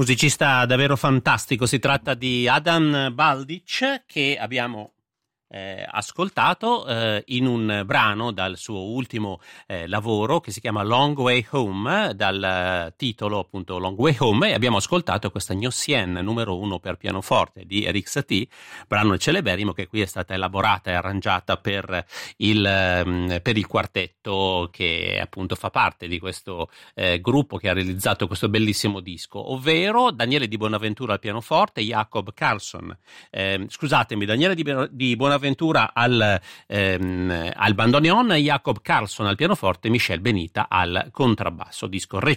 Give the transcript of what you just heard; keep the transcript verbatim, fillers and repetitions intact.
musicista davvero fantastico. Si tratta di Adam Baldic, che abbiamo eh, ascoltato eh, in un brano dal suo ultimo eh, lavoro che si chiama Long Way Home, dal eh, titolo appunto Long Way Home, e abbiamo ascoltato questa Gnossienne numero uno per pianoforte di Erik Satie, brano celeberrimo che qui è stata elaborata e arrangiata per il, um, per il quartetto che appunto fa parte di questo eh, gruppo che ha realizzato questo bellissimo disco, ovvero Daniele Di Bonaventura al pianoforte, Jacob Carlson, eh, scusatemi, Daniele Di, di Bonaventura al, ehm, al bandoneon, Jacob Carlson al pianoforte, Michel Benita al contrabbasso. Disco recitato